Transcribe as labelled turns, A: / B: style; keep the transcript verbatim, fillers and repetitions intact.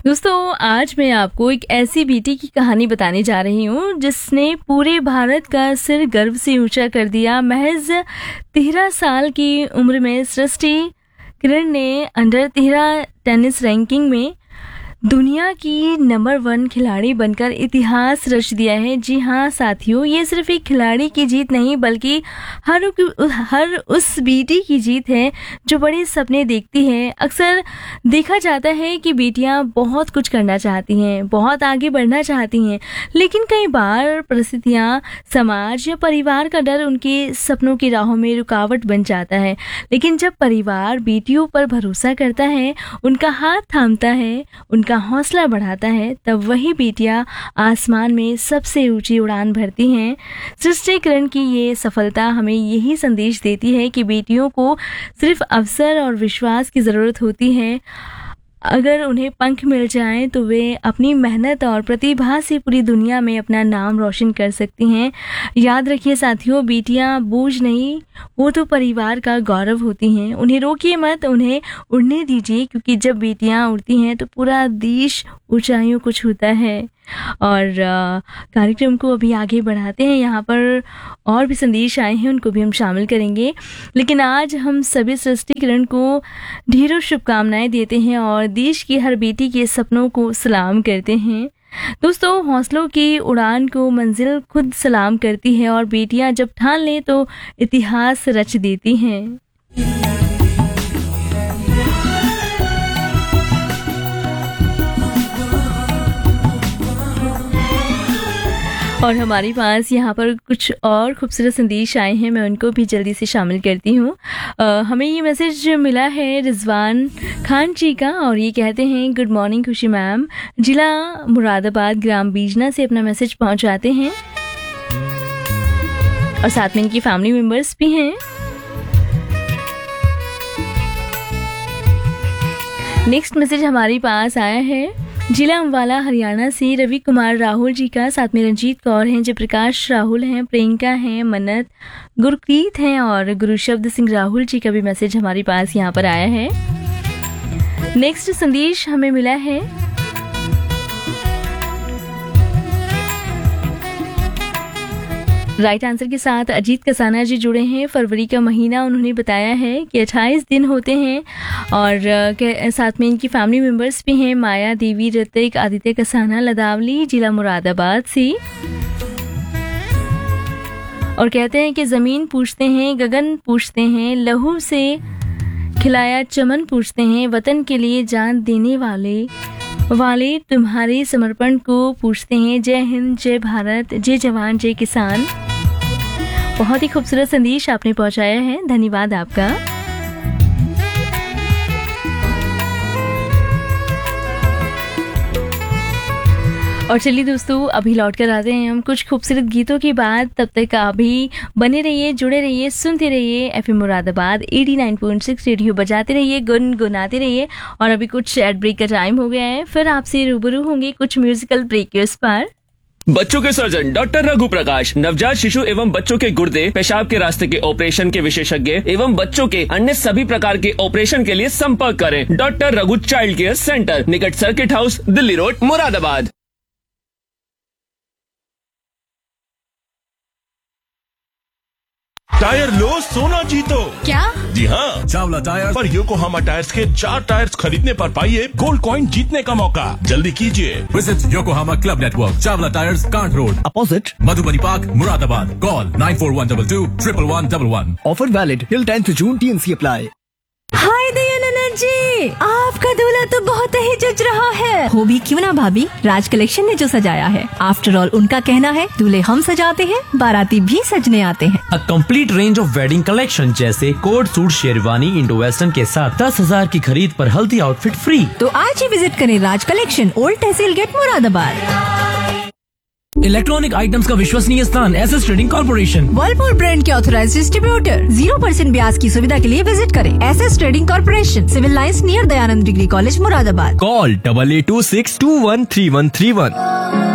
A: दोस्तों आज मैं आपको एक ऐसी बेटी की कहानी बताने जा रही हूँ जिसने पूरे भारत का सिर गर्व से ऊंचा कर दिया। महज तेरह साल की उम्र में सृष्टि किरण ने अंडर तेरह टेनिस रैंकिंग में दुनिया की नंबर वन खिलाड़ी बनकर इतिहास रच दिया है। जी हाँ साथियों, ये सिर्फ एक खिलाड़ी की जीत नहीं बल्कि हर हर उस बेटी की जीत है जो बड़े सपने देखती है। अक्सर देखा जाता है कि बेटियां बहुत कुछ करना चाहती हैं, बहुत आगे बढ़ना चाहती हैं, लेकिन कई बार परिस्थितियां, समाज या परिवार का डर उनके सपनों की राहों में रुकावट बन जाता है। लेकिन जब परिवार बेटियों पर भरोसा करता है, उनका हाथ थामता है, उनका का हौसला बढ़ाता है, तब वही बेटियां आसमान में सबसे ऊंची उड़ान भरती हैं। सृष्टि किरण की ये सफलता हमें यही संदेश देती है कि बेटियों को सिर्फ अवसर और विश्वास की ज़रूरत होती है। अगर उन्हें पंख मिल जाएं तो वे अपनी मेहनत और प्रतिभा से पूरी दुनिया में अपना नाम रोशन कर सकती हैं। याद रखिए साथियों, बेटियां बोझ नहीं, वो तो परिवार का गौरव होती हैं। उन्हें रोकिए मत, उन्हें उड़ने दीजिए, क्योंकि जब बेटियां उड़ती हैं तो पूरा देश ऊंचाइयों को छूता है। और कार्यक्रम को अभी आगे बढ़ाते हैं। यहाँ पर और भी संदेश आए हैं, उनको भी हम शामिल करेंगे, लेकिन आज हम सभी सृष्टि किरण को ढेरों शुभकामनाएं देते हैं और देश की हर बेटी के सपनों को सलाम करते हैं। दोस्तों, हौसलों की उड़ान को मंजिल खुद सलाम करती है और बेटियां जब ठान लें तो इतिहास रच देती हैं। और हमारे पास यहाँ पर कुछ और खूबसूरत संदेश आए हैं, मैं उनको भी जल्दी से शामिल करती हूँ। हमें ये मैसेज मिला है रिजवान खान जी का और ये कहते हैं, गुड मॉर्निंग खुशी मैम, जिला मुरादाबाद ग्राम बीजना से अपना मैसेज पहुँचाते हैं और साथ में इनकी फैमिली मेम्बर्स भी हैं। नेक्स्ट मैसेज हमारे पास आया है जिला अम्बाला हरियाणा से रवि कुमार राहुल जी का, साथ में रंजीत कौर हैं, जयप्रकाश राहुल हैं, प्रियंका हैं, मन्नत, गुरप्रीत हैं और गुरुशब्द सिंह राहुल जी का भी मैसेज हमारे पास यहाँ पर आया है। नेक्स्ट संदेश हमें मिला है राइट आंसर के साथ अजीत कसाना जी जुड़े हैं। फरवरी का महीना उन्होंने बताया है कि अट्ठाईस दिन होते हैं और साथ में इनकी फैमिली मेंबर्स भी हैं, माया देवी, ऋतिक, आदित्य कसाना, लदावली, जिला मुरादाबाद से। और कहते हैं कि ज़मीन पूछते हैं, गगन पूछते हैं, लहू से खिलाया चमन पूछते हैं, वतन के लिए जान देने वाले वाले तुम्हारे समर्पण को पूछते हैं। जय हिंद, जय भारत, जय जवान, जय किसान। बहुत ही खूबसूरत संदेश आपने पहुंचाया है, धन्यवाद आपका। और चलिए दोस्तों, अभी लौट कर आते हैं हम कुछ खूबसूरत गीतों के बाद। तब तक अभी बने रहिए, जुड़े रहिए, सुनते रहिए एफएम मुरादाबाद नवासी पॉइंट छह रेडियो बजाते रहिए, गुनगुनाते रहिए। और अभी कुछ एड ब्रेक का टाइम हो गया है, फिर आपसे रूबरू होंगे कुछ म्यूजिकल ब्रेकर्स पर।
B: बच्चों के सर्जन डॉक्टर रघु प्रकाश, नवजात शिशु एवं बच्चों के गुर्दे पेशाब के रास्ते के ऑपरेशन के विशेषज्ञ एवं बच्चों के अन्य सभी प्रकार के ऑपरेशन के लिए संपर्क करें। Doctor Raghu child care centre, निकट circuit house, Delhi road, Moradabad.
C: Tyre लो, सोना जीतो।
D: क्या?
C: जी हाँ, चावला टायर पर योकोहामा टायर्स के चार टायर्स खरीदने पर पाइए गोल्ड कॉइन जीतने का मौका। जल्दी कीजिए।
E: Visit Yokohama club network, Chawla tyres, can't road, opposite Madhubani park, Moradabad. Call nine four one two to triple one double one.
F: Offer valid till tenth June, T N C apply.
D: हाय दयानंद जी, आपका दूल्हा तो बहुत ही जज रहा है। हो भी क्यों ना भाभी, राज कलेक्शन ने जो सजाया है। आफ्टर ऑल उनका कहना है दूल्हे हम सजाते हैं, बाराती भी सजने आते हैं।
G: A complete range of wedding collection जैसे coat suit, sherwani, Indo western के साथ दस हजार की खरीद पर हल्दी आउटफिट फ्री।
D: तो आज ही विजिट करें राज कलेक्शन, ओल्ड तहसील गेट, मुरादाबाद।
G: इलेक्ट्रॉनिक आइटम्स का विश्वसनीय स्थान, SS trading corporation,
D: Whirlpool brand के ऑथराइज्ड डिस्ट्रीब्यूटर। जीरो परसेंट ब्याज की सुविधा के लिए विजिट करें SS trading corporation, civil lines near Dayanand degree college, Moradabad.
G: Call double eight to six to one three one three one.